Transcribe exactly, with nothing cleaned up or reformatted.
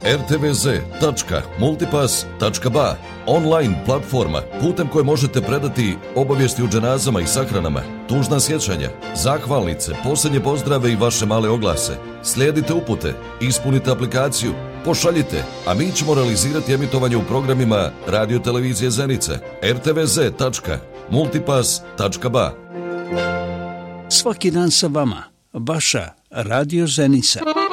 er te ve zet tačka multipass tačka ba, online platforma putem koje možete predati obavijesti o dženazama i sahranama, tužna sjećanja, zahvalnice, posljednje pozdrave i vaše male oglase. Slijedite upute, ispunite aplikaciju, pošaljite, a mi ćemo realizirati emitovanje u programima Radio Televizije Zenica. er te ve zet tačka multipass tačka ba. Svaki dan sa vama, vaša Radio Zenica.